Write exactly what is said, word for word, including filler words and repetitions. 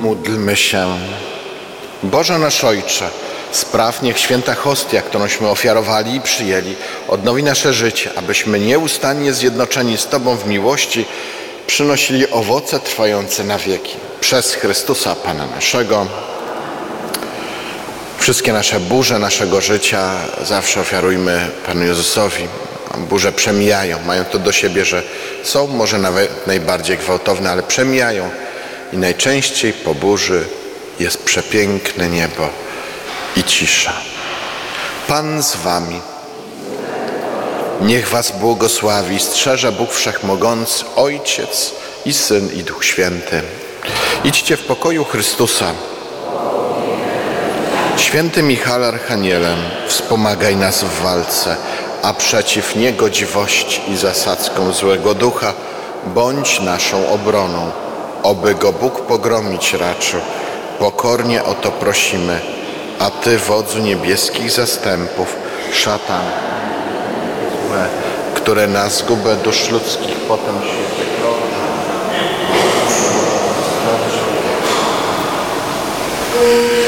Módlmy się. Boże nasz Ojcze, spraw, niech święta hostia, którąśmy ofiarowali i przyjęli, odnowi nasze życie, abyśmy nieustannie zjednoczeni z Tobą w miłości przynosili owoce trwające na wieki. Przez Chrystusa Pana naszego. Wszystkie nasze burze naszego życia zawsze ofiarujmy Panu Jezusowi. Burze przemijają, mają to do siebie, że są może nawet najbardziej gwałtowne, ale przemijają i najczęściej po burzy jest przepiękne niebo i cisza. Pan z wami. Niech was błogosławi i strzeże Bóg Wszechmogący, Ojciec i Syn i Duch Święty. Idźcie w pokoju Chrystusa. Święty Michale Archanielem, wspomagaj nas w walce, a przeciw niegodziwości i zasadzkom złego ducha bądź naszą obroną, oby go Bóg pogromić raczył. Pokornie o to prosimy, a Ty, wodzu niebieskich zastępów, szatan, złe, które na zgubę dusz ludzkich potem się wykroczy.